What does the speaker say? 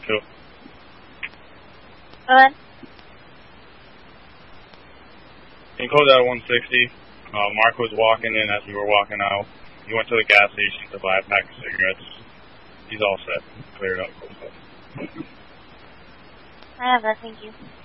Cool. Go ahead. You closed out at 160. Mark was walking in as you were walking out. He went to the gas station to buy a pack of cigarettes. He's all set. Cleared up. I have that, thank you.